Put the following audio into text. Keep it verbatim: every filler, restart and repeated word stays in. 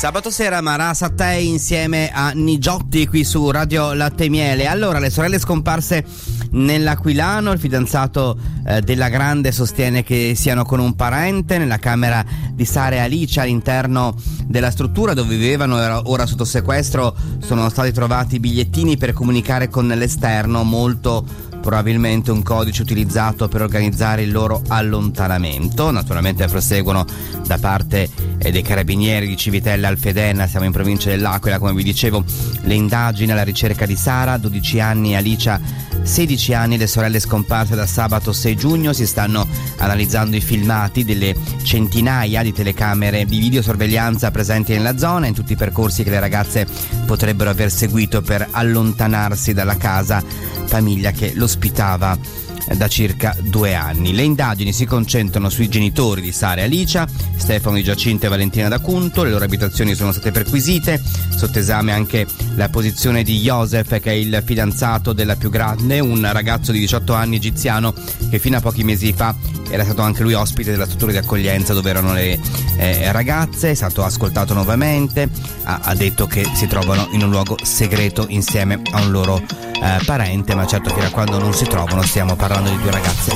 Sabato sera Marà Sattei insieme a Nigiotti qui su Radio Latte e Miele. Allora, le sorelle scomparse nell'Aquilano, il fidanzato eh, della Grande sostiene che siano con un parente. Nella camera di Sara e Alicia all'interno della struttura dove vivevano, era ora sotto sequestro, sono stati trovati bigliettini per comunicare con l'esterno, molto probabilmente un codice utilizzato per organizzare il loro allontanamento. Naturalmente proseguono da parte eh, dei carabinieri di Civitella Alfedena, siamo in provincia dell'Aquila, come vi dicevo, le indagini alla ricerca di Sara, dodici anni, Alicia, sedici anni, le sorelle scomparse da sabato sei giugno. Si stanno analizzando i filmati delle centinaia di telecamere di videosorveglianza presenti nella zona, in tutti i percorsi che le ragazze potrebbero aver seguito per allontanarsi dalla casa famiglia che l'ospitava da circa due anni. Le indagini si concentrano sui genitori di Sara e Alicia, Stefano di Giacinto e Valentina d'Acunto. Le loro abitazioni sono state perquisite, sotto esame anche la posizione di Joseph, che è il fidanzato della più grande, un ragazzo di diciotto anni egiziano che fino a pochi mesi fa era stato anche lui ospite della struttura di accoglienza dove erano le eh, ragazze. È stato ascoltato nuovamente, ha, ha detto che si trovano in un luogo segreto insieme a un loro eh, parente, ma certo fino a quando non si trovano stiamo parlando di due ragazze